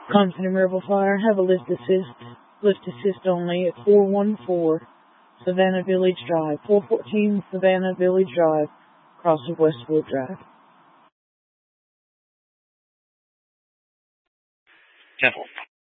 Compton and Rebel Fire have a lift assist only at 414 Savannah Village Drive, 414 Savannah Village Drive, across of Westwood Drive. 10-4.